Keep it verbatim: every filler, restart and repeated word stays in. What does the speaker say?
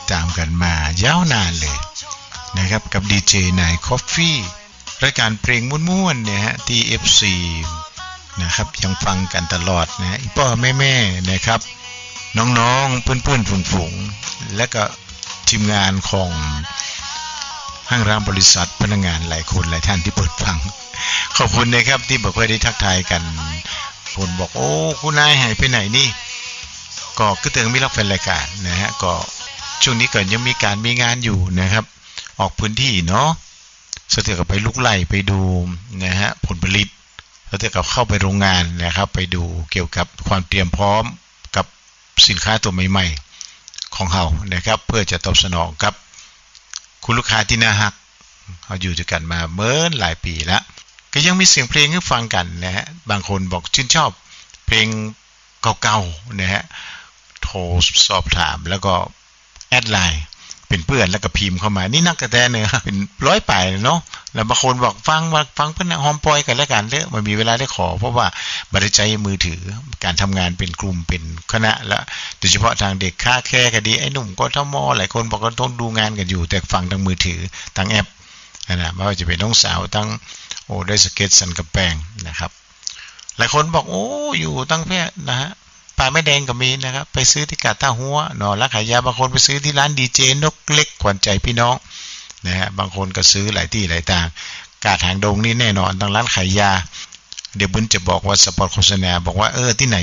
ตามกันมายาวนานเลยนะครับกับดีเจนายคอฟฟี่รายการเพลงม่วนๆเนี่ยฮะที่ เอฟ ซี นะครับยังฟังกันตลอดนะอีพ่อแม่ๆนะครับน้องๆเพื่อนๆฝูงๆและก็ทีมงานของห้างร้านบริษัทพนักงานหลายคนหลายท่านที่เปิดฟังขอบคุณนะครับที่บอกว่าได้ทักทายกันคนบอกโอ้คุณนายหายไปไหนนี่ก็ก็เตือนไม่รับแฟนรายการนะฮะก็ช่วงนี้ก็ยังมีการมีงานอยู่นะครับออกพื้นที่เนาะสเตอร์ก็ไปลุกไล่ไปดูนะฮะผลผลิตสเตอร์ก็เข้าไปโรงงานนะครับไปดูเกี่ยวกับความเตรียมพร้อมกับสินค้าตัวใหม่ๆของเรานะครับเพื่อจะตอบสนองกับคุณลูกค้าที่น่ารักเราอยู่ด้วยกันมาเมื่อหลายปีแล้วก็ยังมีเสียงเพลงให้ฟังกันนะฮะบางคนบอกชื่นชอบเพลงเก่าๆนะฮะโทรสอบถามแล้วก็แอดไลน์เป็นเพื่อนแล้วก็พิมพ์เข้ามานี่นักกระแตเนื้อเป็นร้อยป่ายเนาะแล้วบางคนบอกฟังว่าฟังเพื่อนหอมปอยกันแล้วกันเด้อมันมีเวลาได้ขอเพราะว่าบริใจมือถือการทำงานเป็นกลุ่มเป็นคณะและโดยเฉพาะทางเด็กค่าแค่ก็ดีไอ้หนุ่มก็ทมหลายคนบอกว่าต้องดูงานกันอยู่แต่ฟังทางมือถือทางแอปนะไม่ว่าจะเป็นน้องสาวตั้งโอ้ได้สเก็ตสันกำแพงนะครับหลายคนบอกโอ้อยู่ตั้งแพร่นะฮะปลาแม่แดงก็มีนะครับไปซื้อที่กาดท่าหัวหนอรักขายยาบางคนไปซื้อที่ร้านดีเจนกเล็กขวัญใจพี่น้องนะฮะบางคนก็ซื้อหลายที่หลายทางกาดหางดงนี่แน่นอนทางร้านขายยาเดี๋ยวบุญจะบอกว่าสปอตโฆษณาบอกว่าเออที่ไหน